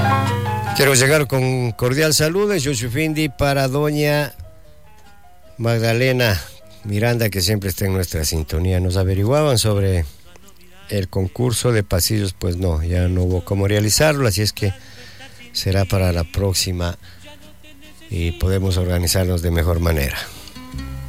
Quiero llegar con cordial saludo, Josu Findi, para doña Magdalena Miranda, que siempre está en nuestra sintonía. Nos averiguaban sobre el concurso de pasillos, pues no, ya no hubo cómo realizarlo, así es que será para la próxima y podemos organizarnos de mejor manera.